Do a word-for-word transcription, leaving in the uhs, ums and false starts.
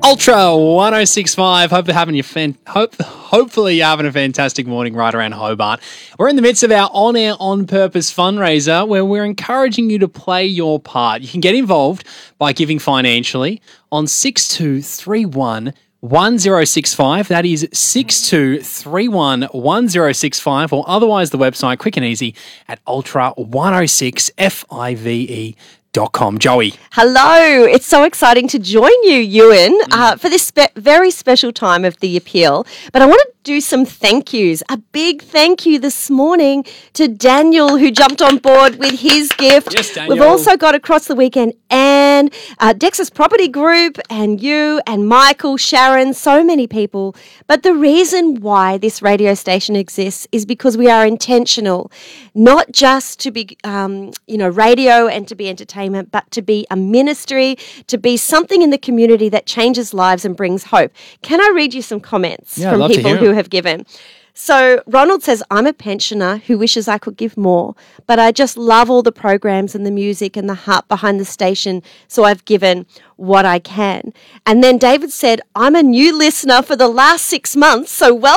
Ultra one oh six point five. Hope you're having your fan- hope hopefully you're having a fantastic morning right around Hobart. We're in the midst of our On Air On Purpose fundraiser where we're encouraging you to play your part. You can get involved by giving financially on six two three one one zero six five. That is six two three one one zero six five, or otherwise the website quick and easy at ultra one oh six five dot com. Joey. Hello. It's so exciting to join you, Ewan, mm. uh, for this spe- very special time of the appeal. But I want to do some thank yous. A big thank you this morning to Daniel, who jumped on board with his gift. Yes, Daniel. We've also got across the weekend Anne, uh, Dex's Property Group, and you, and Michael, Sharon, so many people. But the reason why this radio station exists is because we are intentional, not just to be, um, you know, radio and to be entertainment, but to be a ministry, to be something in the community that changes lives and brings hope. Can I read you some comments yeah, from people who have given? So Ronald says, I'm a pensioner who wishes I could give more, but I just love all the programs and the music and the heart behind the station, so I've given what I can. And then David said, I'm a new listener for the last six months, so welcome.